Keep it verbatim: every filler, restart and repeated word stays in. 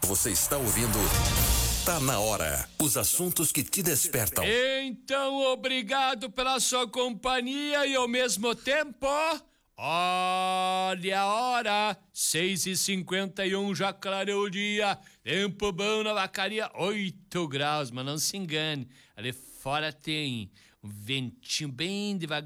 Você está ouvindo Tá na Hora. Os assuntos que te despertam. Então, obrigado pela sua companhia e ao mesmo tempo, olha a hora, seis e cinquenta e um, já clareou o dia, tempo bom na Vacaria, oito graus, mas não se engane, ali fora tem um ventinho bem devagar.